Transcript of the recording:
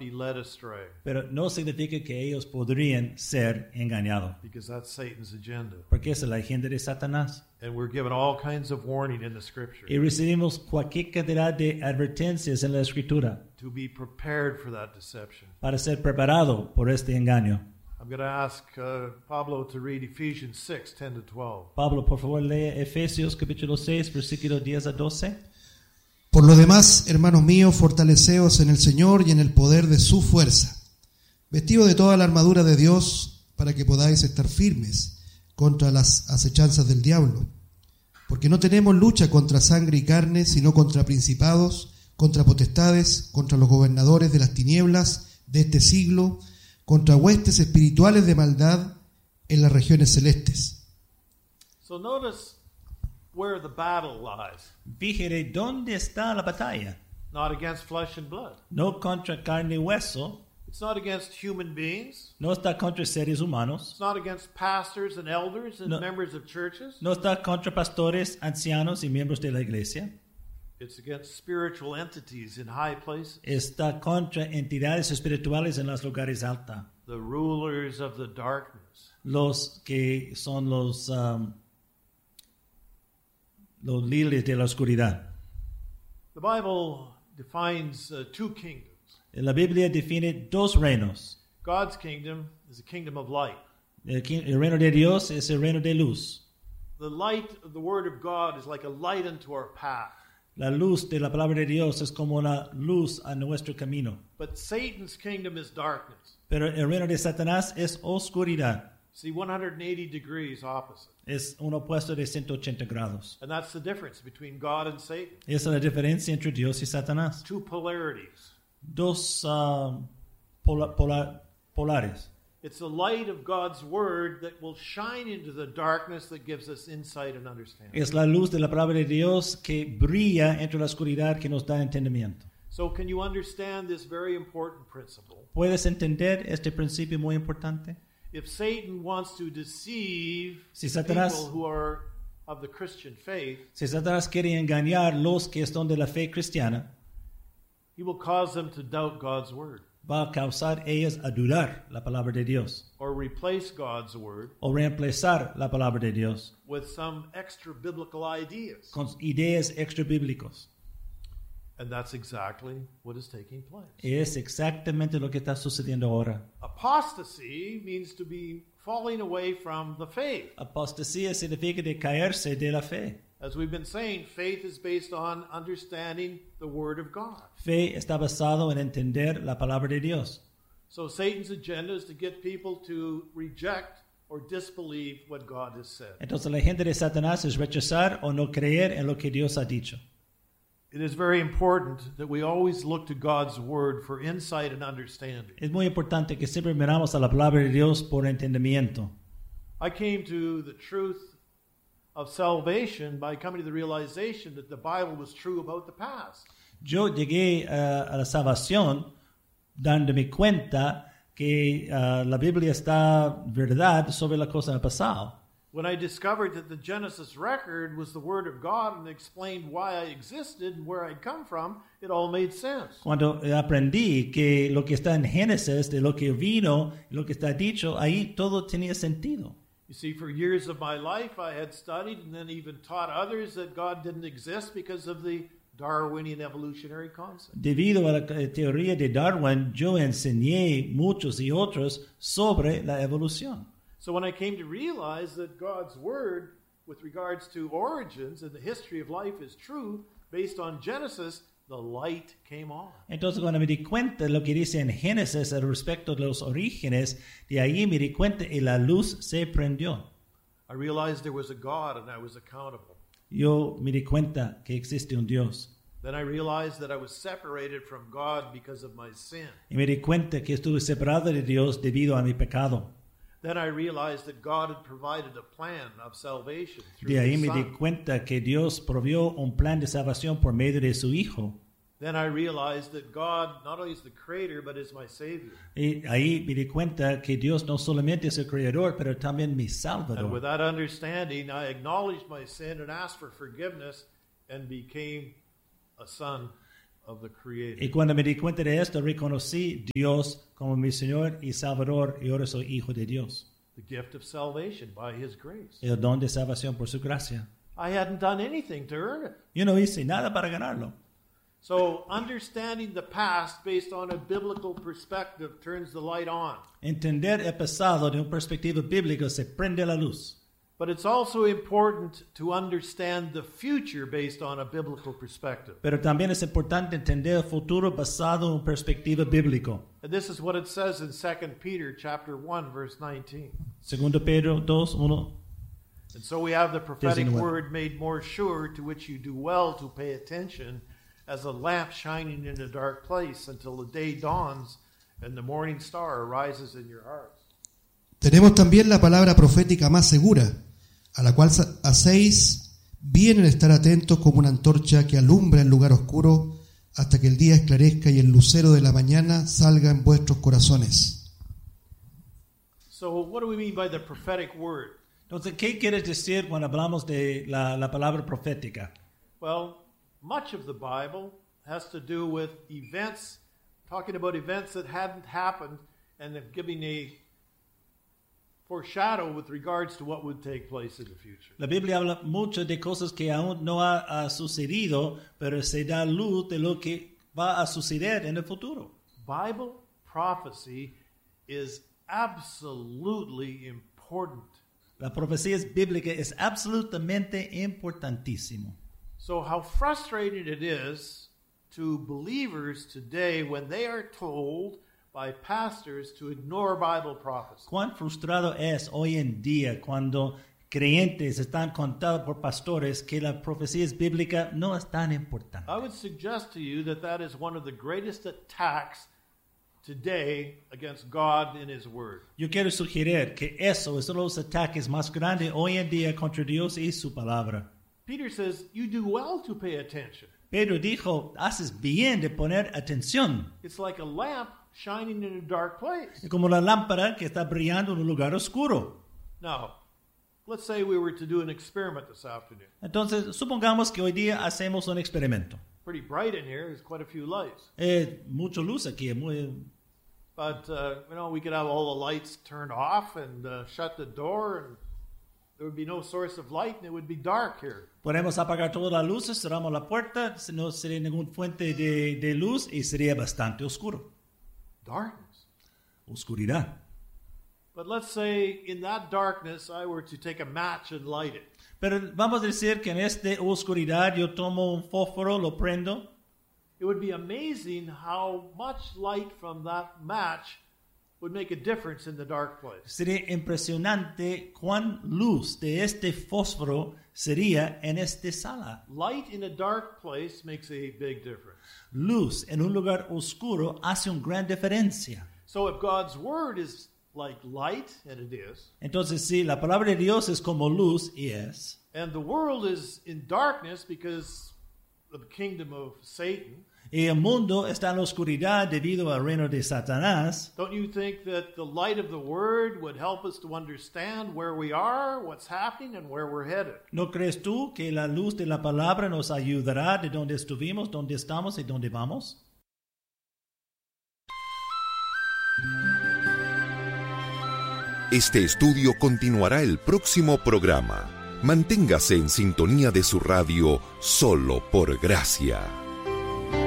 be led astray, Pero no significa que ellos podrían ser engañados, because that's Satan's agenda. porque esa es la agenda de Satanás. And we're given all kinds of warning in the Scripture Y recibimos cualquier cantidad de advertencias en la Escritura to be prepared for that deception. para ser preparado por este engaño. I'm going to ask Pablo to read Ephesians 6, 10 to 12. Pablo, por favor, lee Efesios capítulo 6, versículos 10 a 12. Por lo demás, hermanos míos, fortaleceos en el Señor y en el poder de su fuerza, vestidos de toda la armadura de Dios, para que podáis estar firmes contra las acechanzas del diablo. Porque no tenemos lucha contra sangre y carne, sino contra principados, contra potestades, contra los gobernadores de las tinieblas de este siglo, contra huestes espirituales de maldad en las regiones celestes. So notice where the battle lies. Fíjate dónde está la batalla. Not against flesh and blood. No contra carne y hueso, It's not against human beings. no está contra seres humanos, It's not against pastors and elders and No. members of churches. no está contra pastores, ancianos y miembros de la iglesia. It's against spiritual entities in high places. Está contra entidades espirituales en los lugares altos. The rulers of the darkness. Los que son los líderes de la oscuridad. The Bible defines two kingdoms. La Biblia define dos reinos. God's kingdom is a kingdom of light. El reino de Dios es el reino de luz. The light of the Word of God is like a light unto our path. La luz de la palabra de Dios es como una luz a nuestro camino. But Satan's kingdom is darkness. Pero el reino de Satanás es oscuridad. See, 180 degrees opposite. Es un opuesto de 180 grados. And that's the difference between God and Satan. Esa es la diferencia entre Dios y Satanás. Two polarities. Dos polares. It's the light of God's Word that will shine into the darkness that gives us insight and understanding. Es la luz de la palabra de Dios que brilla entre la oscuridad que nos da entendimiento. So can you understand this very important principle? ¿Puedes entender este principio muy importante? If Satan wants to deceive Si Satanás- people who are of the Christian faith, Si Satanás quiere engañar los que son de la fe cristiana, he will cause them to doubt God's Word va a causar ellas a dudar la palabra de Dios or replace God's Word o reemplazar la palabra de Dios with some extra biblical ideas. con ideas extra bíblicos. And that's exactly what is taking place. Es exactamente lo que está sucediendo ahora. Apostasy means to be falling away from the faith. Apostasía significa de caerse de la fe. As we've been saying, faith is based on understanding the Word of God. Fe está basado en entender la palabra de Dios. So Satan's agenda is to get people to reject or disbelieve what God has said. Entonces la gente de Satanás es rechazar o no creer en lo que Dios ha dicho. It is very important that we always look to God's Word for insight and understanding. Es muy importante que siempre miramos a la palabra de Dios por entendimiento. I came to the truth of salvation by coming to the realization that the Bible was true about the past. Yo llegué a la salvación dándome cuenta que la Biblia está verdad sobre la cosa del pasado. When I discovered that the Genesis record was the Word of God and explained why I existed and where I'd come from, it all made sense. Cuando aprendí que lo que está en Génesis, de lo que vino, lo que está dicho, ahí todo tenía sentido. You see, for years of my life, I had studied and then even taught others that God didn't exist because of the Darwinian evolutionary concept. Debido a la teoría de Darwin, yo enseñé muchos y otros sobre la evolución. So when I came to realize that God's Word with regards to origins and the history of life is true based on Genesis, the light came on. Entonces cuando me di cuenta de lo que dice en Génesis al respecto de los orígenes, de ahí me di cuenta y la luz se prendió. I realized there was a God and I was accountable. Yo me di cuenta que existe un Dios. Then I realized that I was separated from God because of my sin. Y me di cuenta que estuve separado de Dios debido a mi pecado. Then I realized that God had provided a plan of salvation through De ahí His me di Son. cuenta que Dios provió un plan de salvación por medio de su Hijo. Then I realized that God not only is the creator, but is my Savior. Y ahí me di cuenta que Dios no solamente es el creador, pero también mi And with salvador. that understanding, I acknowledged my sin and asked for forgiveness and became a son of the Creator. Y cuando me di cuenta de esto, reconocí Dios como mi Señor y Salvador, y ahora soy hijo de Dios. The gift of salvation by His grace. El don de salvación por su gracia. I hadn't done anything to earn it. Yo no hice nada para ganarlo. So understanding the past based on a biblical perspective turns the light on. Entender el pasado de una perspectiva bíblica se prende la luz. But it's also important to understand the future based on a biblical perspective. Pero también es importante entender el futuro basado en una perspectiva bíblica. And this is what it says in 2 Peter chapter 1 verse 19. Segundo Pedro 2:1. And so we have the prophetic 19. word made more sure, to which you do well to pay attention, as a lamp shining in a dark place until the day dawns and the morning star arises in your hearts. Tenemos también la palabra profética más segura, a la cual hacéis bien en estar atentos como una antorcha que alumbra el lugar oscuro hasta que el día esclarezca y el lucero de la mañana salga en vuestros corazones. So what do we mean by the prophetic word? Entonces, ¿qué quieres decir cuando hablamos de la palabra profética? Well, much of the Bible has to do with events, talking about events that hadn't happened and giving a foreshadow with regards to what would take place in the future. La Biblia habla mucho de cosas que aún no ha sucedido, pero se da luz de lo que va a suceder en el futuro. Bible prophecy is absolutely important. La profecía bíblica es absolutamente importantísimo. So how frustrating it is to believers today when they are told by pastors to ignore Bible prophecy. Cuán frustrado es hoy en día cuando creyentes están contados por pastores que la profecía bíblica no es tan importante. I would suggest to you that that is one of the greatest attacks today against God in His Word. Yo quiero sugerir que eso es uno de los ataques más grandes hoy en día contra Dios y su palabra. Peter says, you do well to pay attention. Pedro dijo, haces bien de poner atención. It's like a lamp shining in a dark place. Es como la lámpara que está brillando en un lugar oscuro. Now, let's say we were to do an experiment this afternoon. Entonces, supongamos que hoy día hacemos un experimento. Pretty bright in here. There's quite a few lights. Mucha luz aquí. But, we could have all the lights turned off and shut the door, and there would be no source of light, and it would be dark here. Podemos apagar todas las luces, cerramos la puerta, no sería ninguna fuente de luz y sería bastante oscuro. Darkness. Oscuridad. But let's say in that darkness, I were to take a match and light it. Pero vamos a decir que en esta oscuridad yo tomo un fósforo, lo prendo. It would be amazing how much light from that match would make a difference in the dark place. Sería impresionante cuán luz de este fósforo sería en esta sala. Light in a dark place makes a big difference. Luz en un lugar oscuro hace una gran diferencia. So if God's word is like light, and it is, Entonces, si la palabra de Dios es como luz, y es, and the world is in darkness because of the kingdom of Satan, y el mundo está en la oscuridad debido al reino de Satanás, don't you think that the light of the word would help us to understand where we are, what's happening, and where we're headed? ¿no crees tú que la luz de la palabra nos ayudará de dónde estuvimos, dónde estamos y dónde vamos? Este estudio continuará el próximo programa. Manténgase en sintonía de su radio solo por gracia.